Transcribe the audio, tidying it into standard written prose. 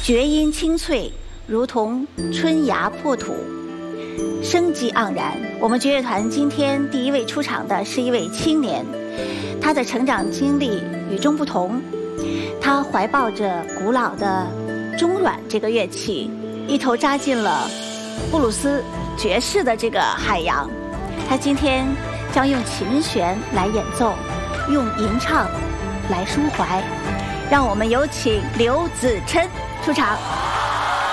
绝音清脆，如同春芽破土，生机盎然。我们爵乐团今天第一位出场的是一位青年，他的成长经历与众不同，他怀抱着古老的中阮这个乐器，一头扎进了布鲁斯爵士的这个海洋。他今天将用琴弦来演奏，用吟唱来抒怀。让我们有请刘子琛出场。